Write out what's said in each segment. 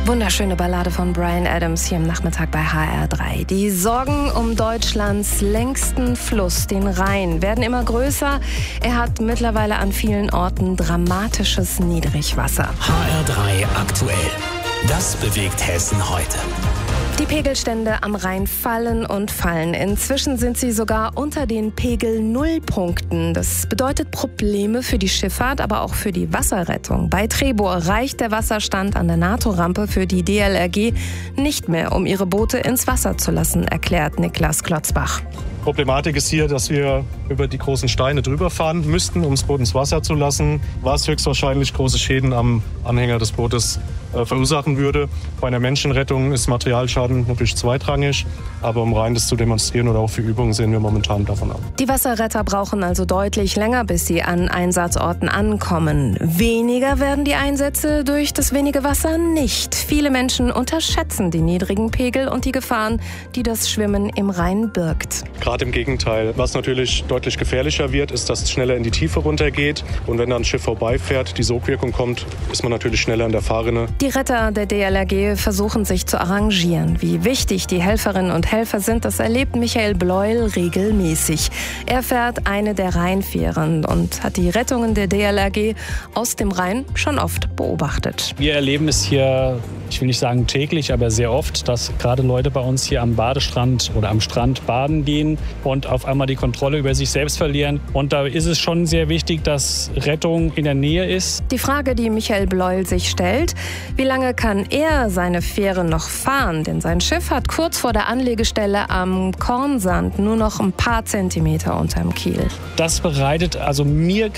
Wunderschöne Ballade von Bryan Adams hier am Nachmittag bei HR3. Die Sorgen um Deutschlands längsten Fluss, den Rhein, werden immer größer. Er hat mittlerweile an vielen Orten dramatisches Niedrigwasser. HR3 aktuell. Das bewegt Hessen heute. Die Pegelstände am Rhein fallen und fallen. Inzwischen sind sie sogar unter den Pegel-Null-Punkten. Das bedeutet Probleme für die Schifffahrt, aber auch für die Wasserrettung. Bei Trebor reicht der Wasserstand an der NATO-Rampe für die DLRG nicht mehr, um ihre Boote ins Wasser zu lassen, erklärt Niklas Klotzbach. Problematik ist hier, dass wir über die großen Steine drüber fahren müssten, um das Boot ins Wasser zu lassen, was höchstwahrscheinlich große Schäden am Anhänger des Bootes verursachen würde. Bei einer Menschenrettung ist Materialschaden natürlich zweitrangig, aber um rein das zu demonstrieren oder auch für Übungen sehen wir momentan davon ab. Die Wasserretter brauchen also deutlich länger, bis sie an Einsatzorten ankommen. Weniger werden die Einsätze durch das wenige Wasser nicht. Viele Menschen unterschätzen die niedrigen Pegel und die Gefahren, die das Schwimmen im Rhein birgt. Gerade im Gegenteil. Was natürlich deutlich gefährlicher wird, ist, dass es schneller in die Tiefe runtergeht. Und wenn dann ein Schiff vorbeifährt, die Sogwirkung kommt, ist man natürlich schneller in der Fahrrinne. Die Retter der DLRG versuchen sich zu arrangieren. Wie wichtig die Helferinnen und Helfer sind, das erlebt Michael Bleuel regelmäßig. Er fährt eine der Rheinfähren und hat die Rettungen der DLRG aus dem Rhein schon oft beobachtet. Wir erleben es hier, ich will nicht sagen täglich, aber sehr oft, dass gerade Leute bei uns hier am Badestrand oder am Strand baden gehen und auf einmal die Kontrolle über sich selbst verlieren. Und da ist es schon sehr wichtig, dass Rettung in der Nähe ist. Die Frage, die Michael Bleuel sich stellt: Wie lange kann er seine Fähre noch fahren? Denn sein Schiff hat kurz vor der Anlegestelle am Kornsand nur noch ein paar Zentimeter unterm Kiel. Das bereitet mir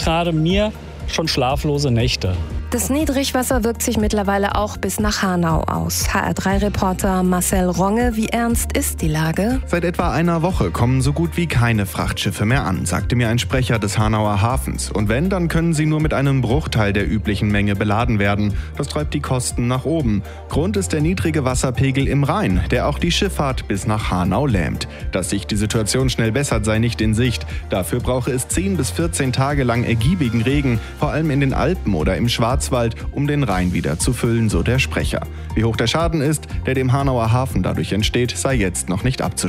schon schlaflose Nächte. Das Niedrigwasser wirkt sich mittlerweile auch bis nach Hanau aus. HR3-Reporter Marcel Ronge, wie ernst ist die Lage? Seit etwa einer Woche kommen so gut wie keine Frachtschiffe mehr an, sagte mir ein Sprecher des Hanauer Hafens. Und wenn, dann können sie nur mit einem Bruchteil der üblichen Menge beladen werden. Das treibt die Kosten nach oben. Grund ist der niedrige Wasserpegel im Rhein, der auch die Schifffahrt bis nach Hanau lähmt. Dass sich die Situation schnell bessert, sei nicht in Sicht. Dafür brauche es 10 bis 14 Tage lang ergiebigen Regen, vor allem in den Alpen oder im Schwarzwald, um den Rhein wieder zu füllen, so der Sprecher. Wie hoch der Schaden ist, der dem Hanauer Hafen dadurch entsteht, sei jetzt noch nicht abzuschätzen.